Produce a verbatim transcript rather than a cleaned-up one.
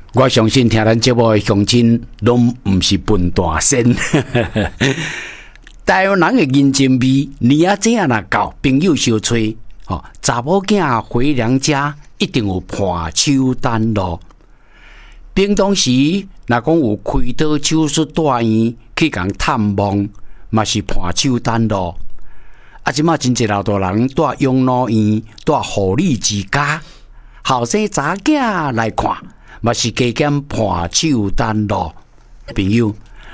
我相信听咱节目的乡亲，拢唔是笨大仙。台湾人的人情味，年啊这样若到，朋友相吹，吼，查某囝回娘家一定有伴手等咯。平常时若讲有开刀手术大院去共探望，嘛是伴手等咯。啊，即马真侪老大人住养老院，住护理之家，后生查囝来看，嘛是加减伴手等咯。朋友，